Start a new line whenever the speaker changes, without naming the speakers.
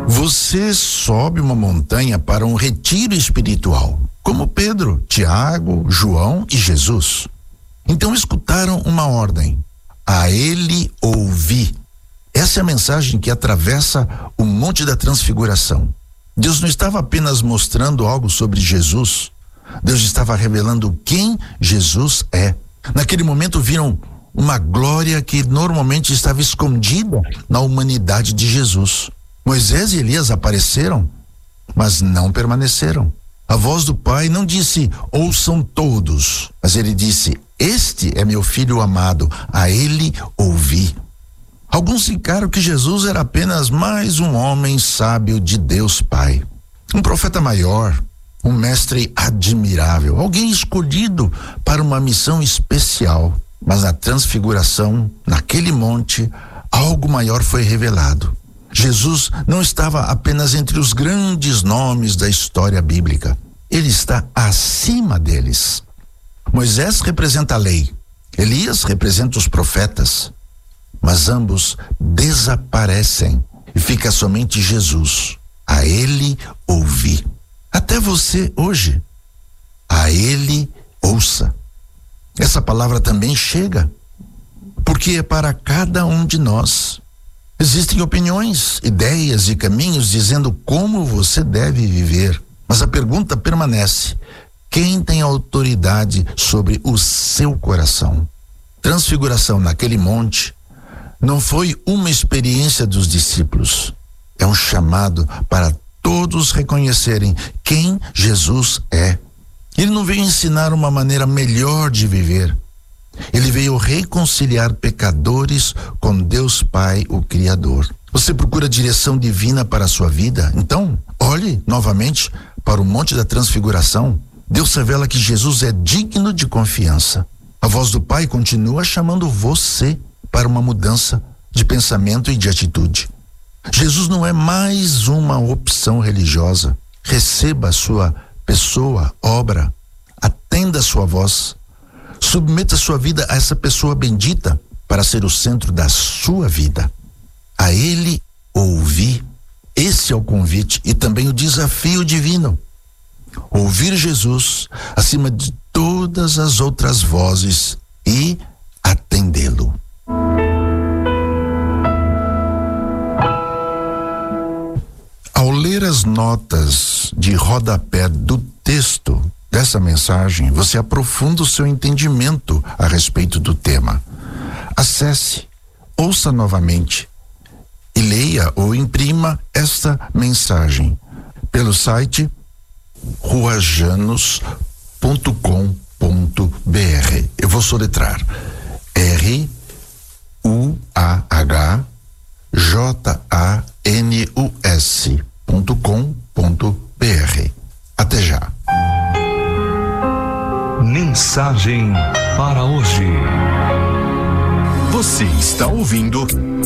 Você sobe uma montanha para um retiro espiritual, como Pedro, Tiago, João e Jesus. Então escutaram uma ordem: a ele ouvi. Essa é a mensagem que atravessa o Monte da Transfiguração. Deus não estava apenas mostrando algo sobre Jesus. Deus estava revelando quem Jesus é. Naquele momento viram uma glória que normalmente estava escondida na humanidade de Jesus. Moisés e Elias apareceram, mas não permaneceram. A voz do Pai não disse: ouçam todos, mas ele disse: este é meu filho amado, a ele ouvi. Alguns encaram que Jesus era apenas mais um homem sábio de Deus Pai, um profeta maior, um mestre admirável, alguém escolhido para uma missão especial. Mas na transfiguração, naquele monte, algo maior foi revelado. Jesus não estava apenas entre os grandes nomes da história bíblica. Ele está acima deles. Moisés representa a lei, Elias representa os profetas, mas ambos desaparecem e fica somente Jesus. A ele ouvi. Até você hoje, a ele ouça. Essa palavra também chega, porque é para cada um de nós. Existem opiniões, ideias e caminhos dizendo como você deve viver, mas a pergunta permanece: quem tem autoridade sobre o seu coração? Transfiguração naquele monte não foi uma experiência dos discípulos, é um chamado para todos reconhecerem quem Jesus é. Ele não veio ensinar uma maneira melhor de viver. Ele veio reconciliar pecadores com Deus Pai, o Criador. Você procura direção divina para a sua vida? Então, olhe novamente para o Monte da Transfiguração. Deus revela que Jesus é digno de confiança. A voz do Pai continua chamando você para uma mudança de pensamento e de atitude. Jesus não é mais uma opção religiosa. Receba a sua pessoa, obra, atenda a sua voz, submeta sua vida a essa pessoa bendita para ser o centro da sua vida. A ele ouvi. Esse é o convite e também o desafio divino. Ouvir Jesus acima de todas as outras vozes e atendê-lo. Ao ler as notas de rodapé do texto dessa mensagem, você aprofunda o seu entendimento a respeito do tema. Acesse, ouça novamente e leia ou imprima esta mensagem pelo site ruajanos.com.br. Eu vou soletrar: ruajanus.com.br. Até já.
Mensagem para hoje. Você está ouvindo